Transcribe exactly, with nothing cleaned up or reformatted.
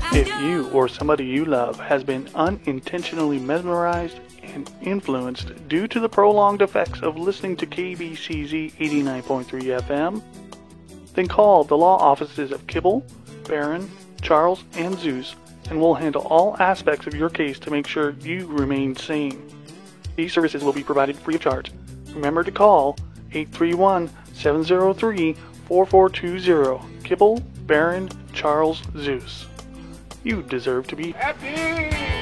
If you or somebody you love has been unintentionally mesmerized and influenced due to the prolonged effects of listening to K B C Z eighty-nine point three F M, then call the law offices of Kibble, Barron, Charles, and Zeus, and we'll handle all aspects of your case to make sure you remain sane. These services will be provided free of charge. Remember to call eight three one, seven zero three, four four two zero. Kibble, Barron, Charles, Zeus. You deserve to be happy!